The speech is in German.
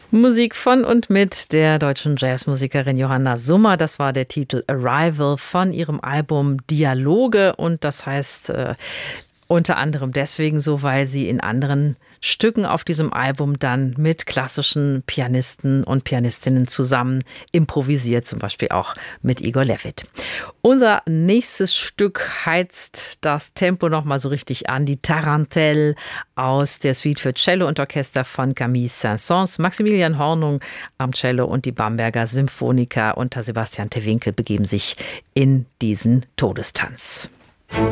Musik von und mit der deutschen Jazzmusikerin Johanna Summer. Das war der Titel Arrival von ihrem Album Dialoge. Und das heißt unter anderem deswegen so, weil sie in anderen Stücken auf diesem Album dann mit klassischen Pianisten und Pianistinnen zusammen improvisiert, zum Beispiel auch mit Igor Levit. Unser nächstes Stück heizt das Tempo noch mal so richtig an. Die Tarantelle aus der Suite für Cello und Orchester von Camille Saint-Saëns. Maximilian Hornung am Cello und die Bamberger Symphoniker unter Sebastian Tewinkel begeben sich in diesen Todestanz.